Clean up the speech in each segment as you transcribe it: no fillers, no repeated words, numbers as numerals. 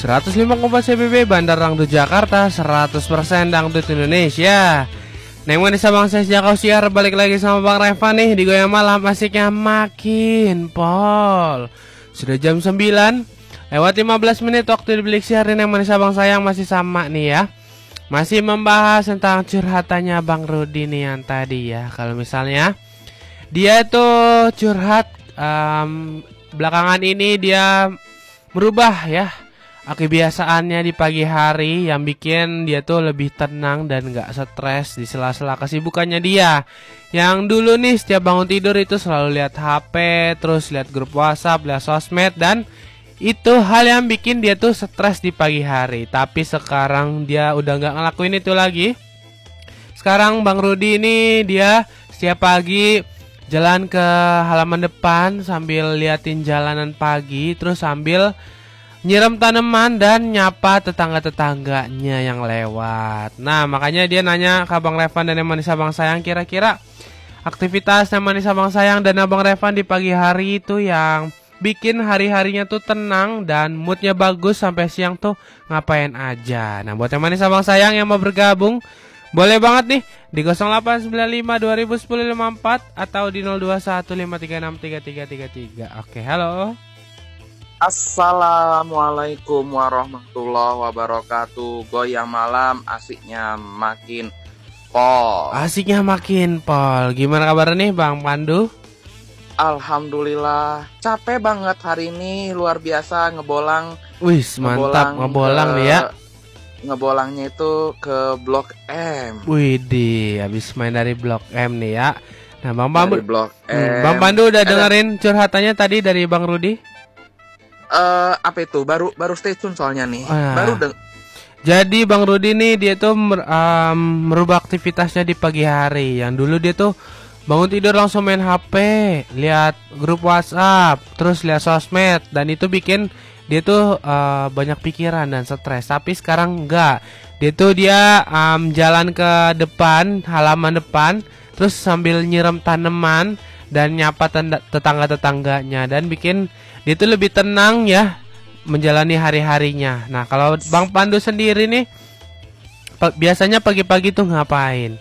105,4 CBB Bandar Dangdut Jakarta, 100% Dangdut Indonesia. Neng manis abang saya sejak kau siar, balik lagi sama Bang Reva nih di Goyang Malam, asiknya makin pol. Sudah jam 9 lewat 15 menit waktu di Bilik Siar. Neng manis abang sayang masih sama nih ya, masih membahas tentang curhatannya Bang Rudi nih yang tadi ya. Kalau misalnya dia itu curhat belakangan ini dia merubah ya kebiasaannya di pagi hari yang bikin dia tuh lebih tenang dan gak stres di sela-sela kesibukannya dia. Yang dulu nih setiap bangun tidur itu selalu lihat HP, terus lihat grup WhatsApp, lihat sosmed, dan itu hal yang bikin dia tuh stres di pagi hari. Tapi sekarang dia udah gak ngelakuin itu lagi. Sekarang Bang Rudi ini dia setiap pagi jalan ke halaman depan sambil liatin jalanan pagi, terus sambil nyiram tanaman dan nyapa tetangga-tetangganya yang lewat. Nah, makanya dia nanya ke Abang Revan dan Manis Abang Sayang, kira-kira aktivitas Manis Abang Sayang dan Abang Revan di pagi hari itu yang bikin hari-harinya tuh tenang dan moodnya bagus sampai siang tuh ngapain aja. Nah, buat Manis Abang Sayang yang mau bergabung, boleh banget nih di 0895 2010 54 atau di 021 536 3333. Oke, halo. Assalamualaikum warahmatullahi wabarakatuh. Goyang malam asiknya makin pol. Asiknya makin pol. Gimana kabar nih Bang Pandu? Alhamdulillah. Capek banget hari ini, luar biasa ngebolang. Wih, mantap ngebolang nih ya. Ngebolangnya itu ke Blok M. Widih, habis main dari Blok M nih ya. Nah, Bang Pandu, Bang Pandu udah dengerin curhatannya tadi dari Bang Rudi? Apa itu? Baru stay tune soalnya nih. Jadi Bang Rudi nih dia tuh merubah aktivitasnya di pagi hari. Yang dulu dia tuh bangun tidur langsung main HP, lihat grup WhatsApp, terus lihat sosmed, dan itu bikin dia tuh banyak pikiran dan stres. Tapi sekarang enggak. Dia jalan ke depan, halaman depan, terus sambil nyiram tanaman dan nyapa tetangga-tetangganya, dan bikin dia tuh lebih tenang ya menjalani hari-harinya. Nah, kalau Bang Pandu sendiri nih biasanya pagi-pagi tuh ngapain?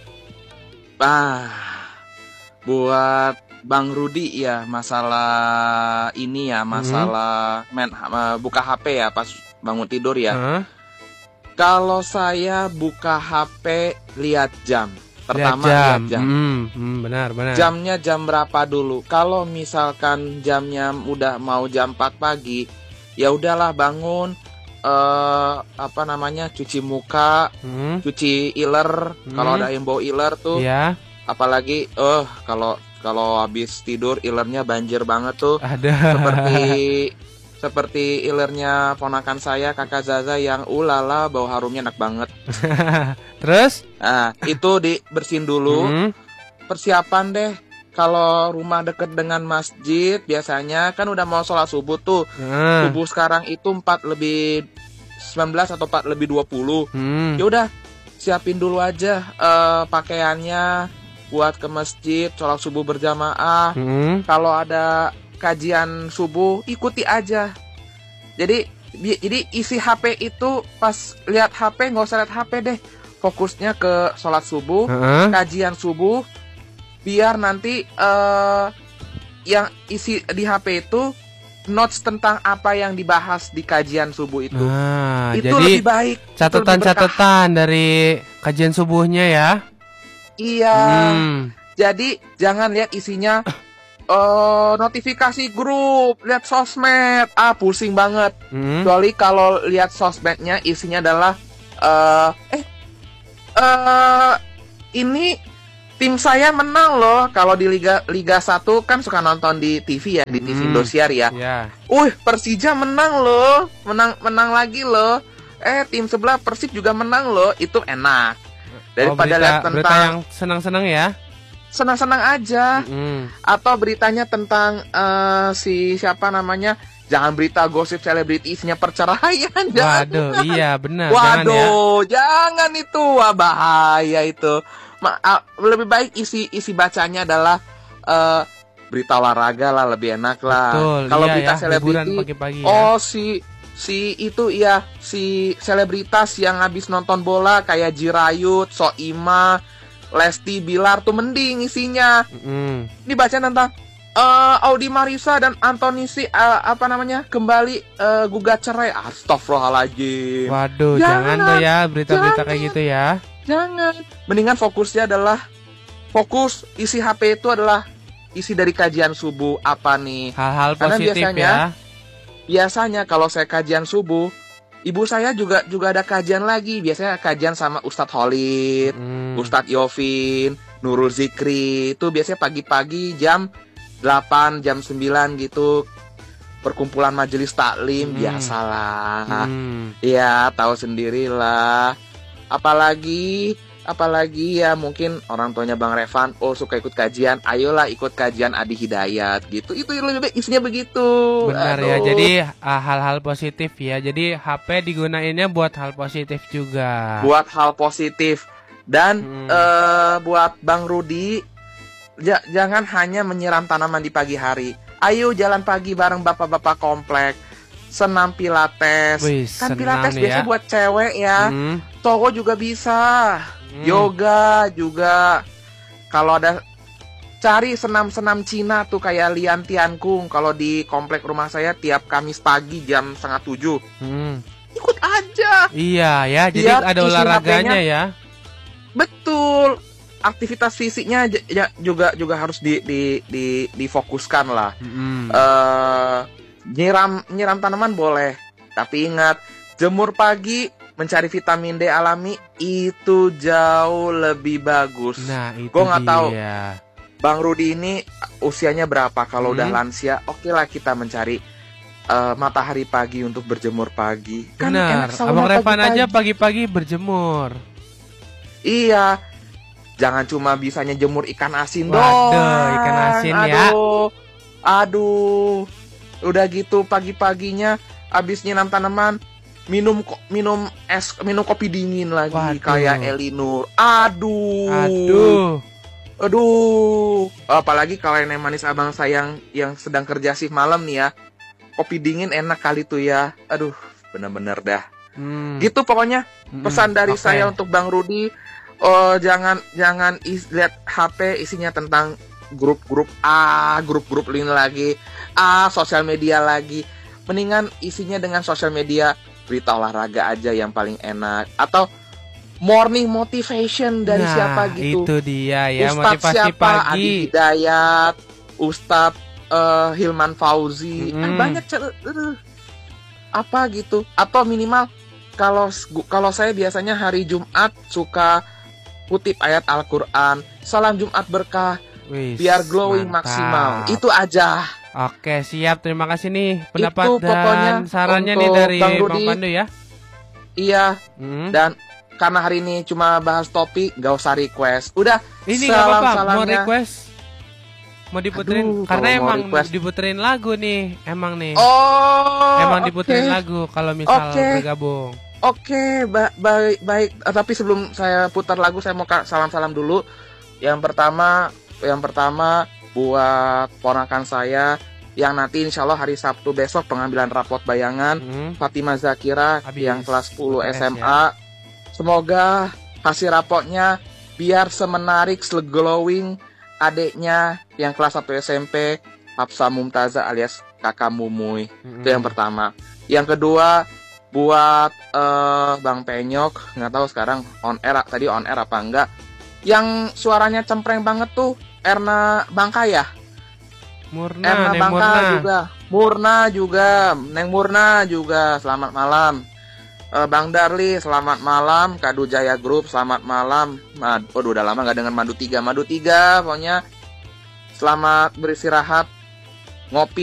Buat Bang Rudi ya, masalah ini ya, masalah buka HP ya pas bangun tidur ya. Kalau saya buka HP lihat jam. Pertama lihat jam. Benar. Jamnya jam berapa dulu? Kalau misalkan jamnya udah mau jam 4 pagi, ya udahlah bangun, cuci muka, cuci iler. Kalau ada yang bau iler tuh, ya. Apalagi kalau habis tidur ilernya banjir banget tuh. Ada. Seperti ilernya ponakan saya, Kakak Zaza, yang ulala bau harumnya enak banget. Terus? Nah, itu dibersihin dulu. Persiapan deh. Kalau rumah deket dengan masjid, biasanya kan udah mau sholat subuh tuh. Subuh sekarang itu 4:19 atau 4:20. Ya udah, siapin dulu aja pakaiannya buat ke masjid, sholat subuh berjamaah. Kalau ada kajian subuh, ikuti aja. Jadi isi HP itu pas lihat HP, nggak usah lihat HP deh, fokusnya ke sholat subuh, kajian subuh, biar nanti yang isi di HP itu notes tentang apa yang dibahas di kajian subuh itu. Itu jadi lebih baik. Catatan dari kajian subuhnya ya. Iya. Jadi jangan lihat isinya notifikasi grup, lihat sosmed, pusing banget. Kecuali kalau lihat sosmednya isinya adalah ini tim saya menang loh. Kalau di Liga 1 kan suka nonton di TV ya, di TV Indosiar ya. Persija menang loh, menang lagi loh. Tim sebelah Persib juga menang loh. Itu enak. Daripada lihat tentang berita yang senang-senang ya. Senang-senang aja. Atau beritanya tentang siapa namanya, jangan berita gosip selebriti isinya perceraian. Waduh, iya benar. Waduh, jangan itu, bahaya itu. Lebih baik isi bacanya adalah berita olahraga lah, lebih enak lah. Betul, kalau iya berita ya, selebriti, pagi-pagi ya. si selebritas yang habis nonton bola kayak Jirayut, Soima, Lesti Bilar tuh mending isinya. Ini baca tentang Audi Marisa dan Antonisi kembali gugat cerai. Astagfirullahaladzim. Waduh, jangan tuh ya berita-berita kayak gitu ya. Jangan. Mendingan fokusnya adalah isi HP itu adalah isi dari kajian subuh apa nih. Hal-hal positif ya. Biasanya kalau saya kajian subuh, ibu saya juga ada kajian lagi. Biasanya kajian sama Ustadz Holid, Ustadz Yovin, Nurul Zikri. Itu biasanya pagi-pagi jam 8, jam 9 gitu. Perkumpulan majelis taklim, biasalah. Ya, tahu sendirilah. Apalagi ya mungkin orang tuanya Bang Revan suka ikut kajian, ayolah ikut kajian Adi Hidayat gitu. Itu lebih baik isinya begitu. Benar ya. Jadi hal-hal positif ya. Jadi HP digunainnya buat hal positif juga. Buat hal positif. Dan buat Bang Rudi, jangan hanya menyiram tanaman di pagi hari. Ayo jalan pagi bareng bapak-bapak komplek. Senam pilates. Kan pilates biasanya buat cewek ya. Cowok juga bisa. Yoga juga. Kalau ada, cari senam-senam Cina tuh kayak Lian Tiankung. Kalau di komplek rumah saya tiap Kamis pagi jam 6:30. Ikut aja. Iya ya, jadi ada olahraganya ya. Betul. Aktivitas fisiknya juga harus difokuskan lah. Nyiram tanaman boleh, tapi ingat, jemur pagi mencari vitamin D alami itu jauh lebih bagus. Nah, itu gue nggak tahu Bang Rudi ini usianya berapa. Kalau udah lansia, oke lah kita mencari matahari pagi untuk berjemur pagi. Benar. Kan Abang Revan aja pagi-pagi berjemur. Iya. Jangan cuma bisanya jemur ikan asin doang. Waduh, ikan asin ya. Aduh. Udah gitu pagi-paginya abis nyiram tanaman, minum kopi dingin lagi. Waduh. Kayak Elinur. Aduh. Apalagi kalau yang manis abang sayang yang sedang kerja shift malam nih ya. Kopi dingin enak kali tuh ya. Aduh, bener-bener dah. Gitu pokoknya pesan dari saya untuk Bang Rudi. Jangan lihat HP isinya tentang grup-grup lain lagi, sosial media lagi. Mendingan isinya dengan sosial media berita olahraga aja yang paling enak, atau morning motivation dari siapa gitu. Itu dia ya, Ustadz motivasi siapa? pagi. Adi Hidayat, Ustadz Hilman Fauzi, banyak apa gitu. Atau minimal kalau saya biasanya hari Jumat suka kutip ayat Al-Quran, salam Jumat berkah, biar glowing maksimal. Itu aja. Oke, siap. Terima kasih nih pendapat itu dan sarannya nih dari Bang Pandu ya. Iya. Dan karena hari ini cuma bahas topik, gak usah request. Udah. Ini gak apa-apa. Mau request, mau diputerin. Karena emang diputerin lagu nih. Emang nih. Emang diputerin lagu kalau misal bergabung. Oke, baik. Tapi sebelum saya putar lagu, saya mau salam-salam dulu. Yang pertama buat ponakan saya yang nanti insya Allah hari Sabtu besok pengambilan rapot bayangan, Fatimah Zakira yang kelas 10 SMA. Ya. Semoga hasil rapotnya biar semenarik, seglowing adiknya yang kelas 1 SMP, Hafsa Mumtaza alias Kakak Mumuy. Itu yang pertama. Yang kedua buat Bang Penyok, nggak tahu sekarang on air apa enggak, yang suaranya cempreng banget tuh, Erna Bangka ya? Erna Bangka juga, Neng Murna juga, selamat malam. Bang Darli, selamat malam. Kadu Jaya Group, selamat malam. Udah lama nggak dengar Madu 3, pokoknya selamat beristirahat, ngopi